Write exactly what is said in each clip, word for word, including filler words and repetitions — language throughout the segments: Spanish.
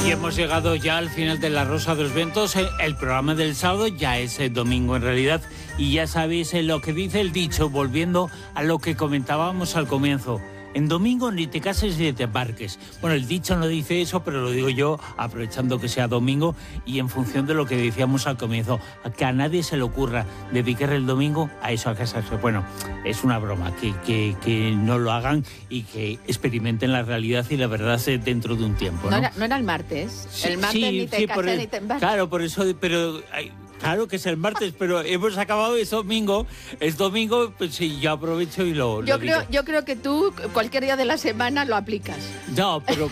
Y hemos llegado ya al final de La Rosa de los Vientos. El programa del sábado ya es el domingo en realidad. Y ya sabéis lo que dice el dicho, volviendo a lo que comentábamos al comienzo. En domingo ni te cases ni te embarques. Bueno, el dicho no dice eso, pero lo digo yo aprovechando que sea domingo y en función de lo que decíamos al comienzo, a que a nadie se le ocurra dedicar el domingo a eso, a casarse. Bueno, es una broma, que, que, que no lo hagan y que experimenten la realidad y la verdad dentro de un tiempo, ¿no? No era, no era el martes. Sí, el martes sí, ni te sí, casas el, ni te embarques. Claro, por eso, pero... Ay, claro que es el martes, pero hemos acabado, es domingo, es domingo, pues sí, yo aprovecho y lo, Yo lo creo, digo. yo creo que tú cualquier día de la semana lo aplicas. No, pero...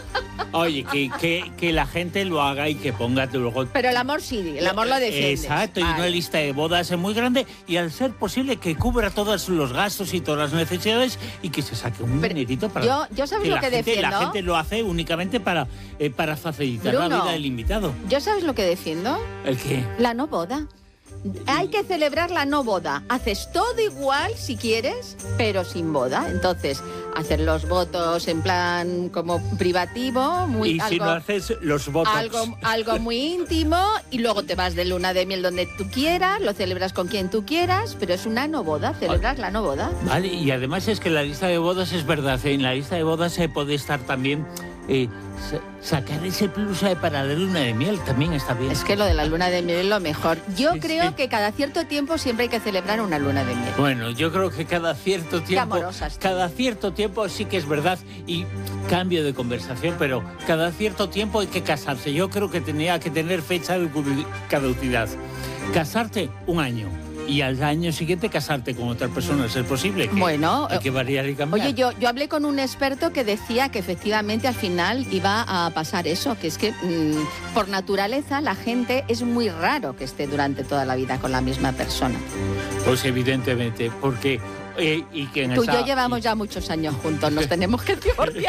Oye, que, que, que la gente lo haga y que ponga luego... Pero el amor sí, el amor lo defiendes. Exacto, vale. Y una lista de bodas muy grande y al ser posible que cubra todos los gastos y todas las necesidades y que se saque un pero dinerito para... Yo, yo sabes que lo la que gente, defiendo. La gente lo hace únicamente para, eh, para facilitar Bruno, la vida del invitado. ¿Yo sabes lo que defiendo? ¿El qué? La no boda. Hay que celebrar la no boda. Haces todo igual si quieres, pero sin boda. Entonces, hacer los votos en plan como privativo, muy y algo, si no haces los votos. Algo, algo muy íntimo y luego te vas de luna de miel donde tú quieras, lo celebras con quien tú quieras, pero es una no boda, celebras la no boda. Vale, y además es que la lista de bodas es verdad, ¿eh? En la lista de bodas se puede estar también... Eh, sacar ese plus para la luna de miel también está bien. Es que lo de la luna de miel es lo mejor. Yo sí, creo sí. que cada cierto tiempo siempre hay que celebrar una luna de miel. Bueno, yo creo que cada cierto tiempo, cada cierto tiempo sí que es verdad y cambio de conversación, pero cada cierto tiempo hay que casarse. Yo creo que tenía que tener fecha de caducidad. Casarte un año. Y al año siguiente casarte con otra persona, ¿es posible? Que bueno, hay que variar y cambiar. Oye, yo, yo hablé con un experto que decía que efectivamente al final iba a pasar eso, que es que mmm, por naturaleza la gente es muy raro que esté durante toda la vida con la misma persona. Pues evidentemente, porque... Eh, y que en Tú esa... y yo llevamos ya muchos años juntos, nos tenemos que divorciar.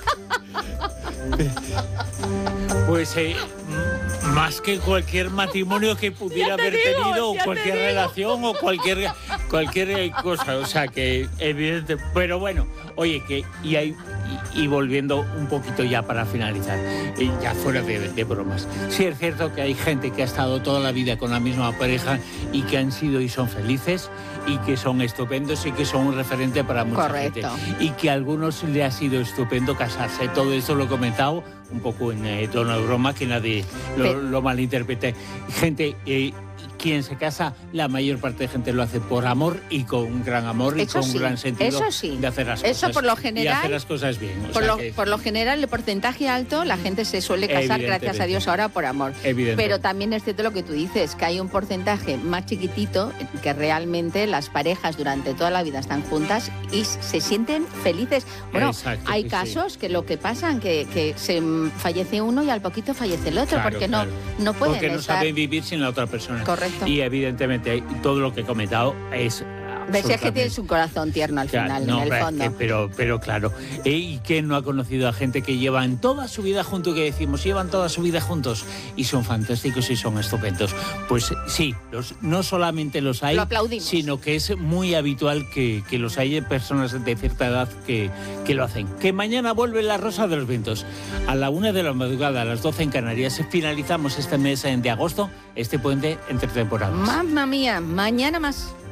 Pues... Eh, más que cualquier matrimonio que pudiera haber digo, tenido, o cualquier relación, o cualquier, cualquier cosa, o sea que evidente. Pero bueno, oye, que y, hay, y, y volviendo un poquito ya para finalizar, y ya fuera de, de bromas, sí es cierto que hay gente que ha estado toda la vida con la misma pareja y que han sido y son felices y que son estupendos y que son un referente para mucha Correcto. gente. Y que a algunos le ha sido estupendo casarse. Todo eso lo he comentado un poco en eh, tono de broma, que nadie lo, Pero... lo malinterprete. Gente, eh, quien se casa, la mayor parte de gente lo hace por amor y con un gran amor y eso con sí, un gran sentido eso sí. de hacer las cosas. Eso por lo general. Y hacer las cosas bien. O por, sea lo, que, por lo general, el porcentaje alto, la gente se suele casar, gracias a Dios, ahora por amor. Pero también es cierto lo que tú dices, que hay un porcentaje más chiquitito que realmente las parejas durante toda la vida están juntas y se sienten felices. Bueno, Exacto, hay sí, casos sí. que lo que pasan, que, que se fallece uno y al poquito fallece el otro, claro, porque claro. no, no pueden Porque no estar... saben vivir sin la otra persona. Correcto. Y evidentemente todo lo que he comentado es... Ves es que tienes un corazón tierno al final, claro, no, en el fondo. Que, pero, pero claro, ¿eh? ¿Y quién no ha conocido a gente que llevan toda su vida juntos, que decimos, llevan toda su vida juntos y son fantásticos y son estupendos? Pues sí, los, no solamente los hay, lo aplaudimos, sino que es muy habitual que, que los haya personas de cierta edad que, que lo hacen. Que mañana vuelve La Rosa de los Vientos. A la una de la madrugada, a las doce en Canarias, finalizamos este mes de agosto, este puente entre temporadas. Mamma mía, mañana más.